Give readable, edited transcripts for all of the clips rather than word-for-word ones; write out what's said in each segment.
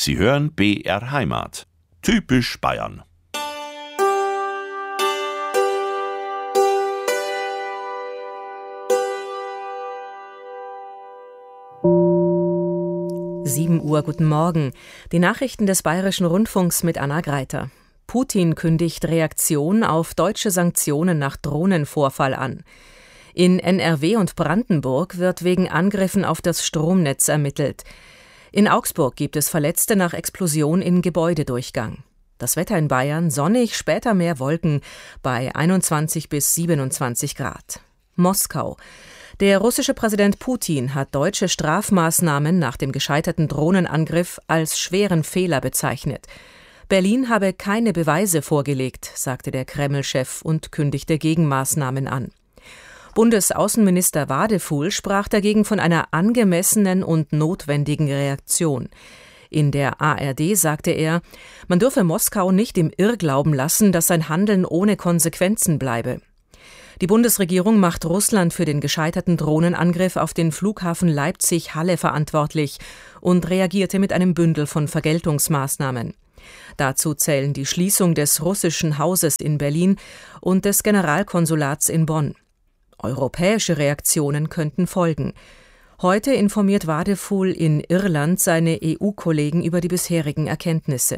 Sie hören BR Heimat. Typisch Bayern. Uhr, guten Morgen. Die Nachrichten des Bayerischen Rundfunks mit Anna Greiter. Putin kündigt Reaktion auf deutsche Sanktionen nach Drohnenvorfall an. In NRW und Brandenburg wird wegen Angriffen auf das Stromnetz ermittelt. In Augsburg gibt es Verletzte nach Explosion in Gebäudedurchgang. Das Wetter in Bayern sonnig, später mehr Wolken bei 21 bis 27 Grad. Moskau. Der russische Präsident Putin hat deutsche Strafmaßnahmen nach dem gescheiterten Drohnenangriff als schweren Fehler bezeichnet. Berlin habe keine Beweise vorgelegt, sagte der Kreml-Chef und kündigte Gegenmaßnahmen an. Bundesaußenminister Wadefuhl sprach dagegen von einer angemessenen und notwendigen Reaktion. In der ARD sagte er, man dürfe Moskau nicht im Irrglauben lassen, dass sein Handeln ohne Konsequenzen bleibe. Die Bundesregierung macht Russland für den gescheiterten Drohnenangriff auf den Flughafen Leipzig-Halle verantwortlich und reagierte mit einem Bündel von Vergeltungsmaßnahmen. Dazu zählen die Schließung des russischen Hauses in Berlin und des Generalkonsulats in Bonn. Europäische Reaktionen könnten folgen. Heute informiert Wadefuhl in Irland seine EU-Kollegen über die bisherigen Erkenntnisse.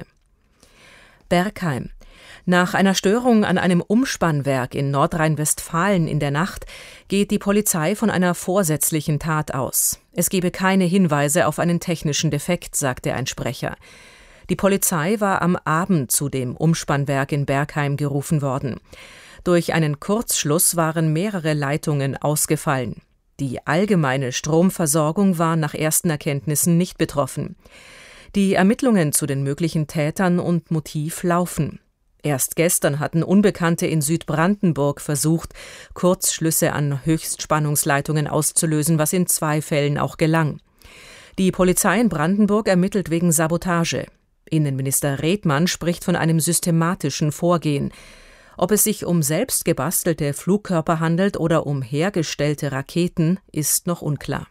Bergheim. Nach einer Störung an einem Umspannwerk in Nordrhein-Westfalen in der Nacht geht die Polizei von einer vorsätzlichen Tat aus. Es gebe keine Hinweise auf einen technischen Defekt, sagte ein Sprecher. Die Polizei war am Abend zu dem Umspannwerk in Bergheim gerufen worden. Durch einen Kurzschluss waren mehrere Leitungen ausgefallen. Die allgemeine Stromversorgung war nach ersten Erkenntnissen nicht betroffen. Die Ermittlungen zu den möglichen Tätern und Motiv laufen. Erst gestern hatten Unbekannte in Südbrandenburg versucht, Kurzschlüsse an Höchstspannungsleitungen auszulösen, was in 2 Fällen auch gelang. Die Polizei in Brandenburg ermittelt wegen Sabotage. Innenminister Redmann spricht von einem systematischen Vorgehen. Ob es sich um selbst gebastelte Flugkörper handelt oder um hergestellte Raketen, ist noch unklar.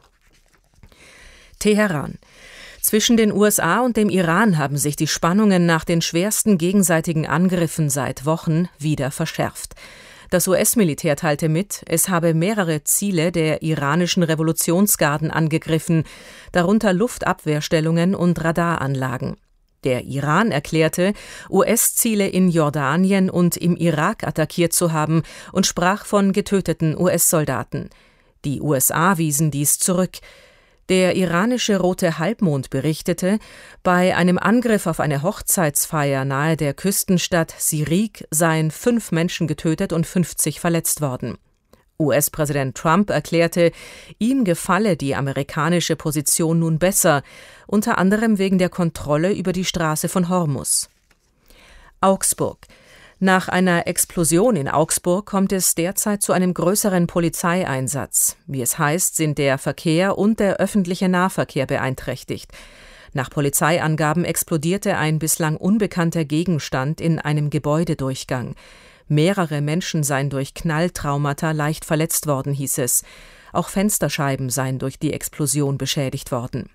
Teheran. Zwischen den USA und dem Iran haben sich die Spannungen nach den schwersten gegenseitigen Angriffen seit Wochen wieder verschärft. Das US-Militär teilte mit, es habe mehrere Ziele der iranischen Revolutionsgarden angegriffen, darunter Luftabwehrstellungen und Radaranlagen. Der Iran erklärte, US-Ziele in Jordanien und im Irak attackiert zu haben und sprach von getöteten US-Soldaten. Die USA wiesen dies zurück. Der iranische Rote Halbmond berichtete, bei einem Angriff auf eine Hochzeitsfeier nahe der Küstenstadt Sirik seien 5 Menschen getötet und 50 verletzt worden. US-Präsident Trump erklärte, ihm gefalle die amerikanische Position nun besser, unter anderem wegen der Kontrolle über die Straße von Hormuz. Augsburg. Nach einer Explosion in Augsburg kommt es derzeit zu einem größeren Polizeieinsatz. Wie es heißt, sind der Verkehr und der öffentliche Nahverkehr beeinträchtigt. Nach Polizeiangaben explodierte ein bislang unbekannter Gegenstand in einem Gebäudedurchgang. Mehrere Menschen seien durch Knalltraumata leicht verletzt worden, hieß es. Auch Fensterscheiben seien durch die Explosion beschädigt worden.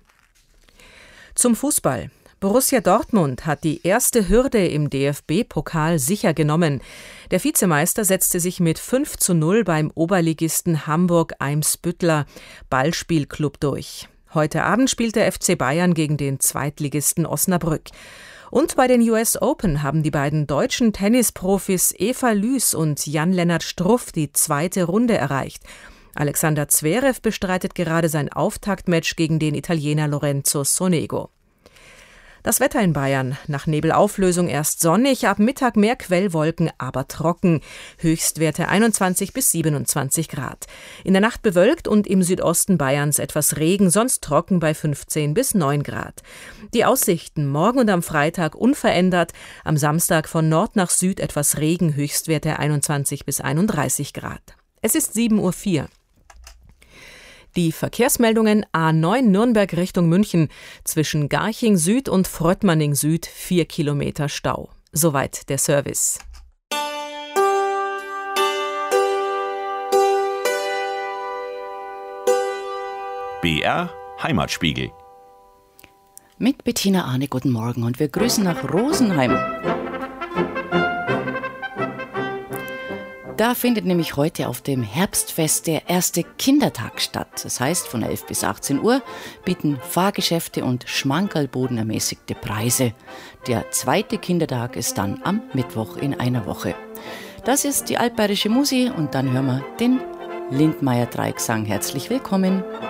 Zum Fußball. Borussia Dortmund hat die erste Hürde im DFB-Pokal sicher genommen. Der Vizemeister setzte sich mit 5:0 beim Oberligisten Hamburg-Eimsbüttler Ballspielclub durch. Heute Abend spielt der FC Bayern gegen den Zweitligisten Osnabrück. Und bei den US Open haben die beiden deutschen Tennisprofis Eva Lüß und Jan-Lennart Struff die 2. Runde erreicht. Alexander Zverev bestreitet gerade sein Auftaktmatch gegen den Italiener Lorenzo Sonego. Das Wetter in Bayern. Nach Nebelauflösung erst sonnig, ab Mittag mehr Quellwolken, aber trocken. Höchstwerte 21 bis 27 Grad. In der Nacht bewölkt und im Südosten Bayerns etwas Regen, sonst trocken bei 15 bis 9 Grad. Die Aussichten morgen und am Freitag unverändert. Am Samstag von Nord nach Süd etwas Regen, Höchstwerte 21 bis 31 Grad. Es ist 7:04 Uhr. Die Verkehrsmeldungen: A9 Nürnberg Richtung München, zwischen Garching Süd und Fröttmanning Süd 4 Kilometer Stau. Soweit der Service. BR Heimatspiegel. Mit Bettina Arne, guten Morgen und wir grüßen nach Rosenheim. Da findet nämlich heute auf dem Herbstfest der erste Kindertag statt. Das heißt, von 11 bis 18 Uhr bieten Fahrgeschäfte und Schmankerlboden ermäßigte Preise. Der zweite Kindertag ist dann am Mittwoch in einer Woche. Das ist die altbayerische Musi und dann hören wir den Lindmeier Dreiecksang. Herzlich willkommen.